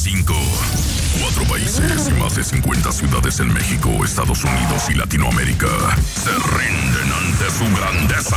5. 4 países y más de 50 ciudades en México, Estados Unidos y Latinoamérica se rinden ante su grandeza.